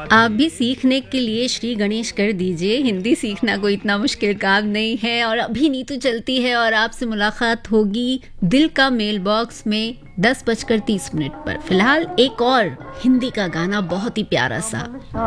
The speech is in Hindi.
आप भी सीखने के लिए श्री गणेश कर दीजिए। हिंदी सीखना कोई इतना मुश्किल काम नहीं है। और अभी नीतू चलती है और आपसे मुलाकात होगी दिल का मेल बॉक्स में 10:30 पर। फिलहाल एक और हिंदी का गाना बहुत ही प्यारा सा।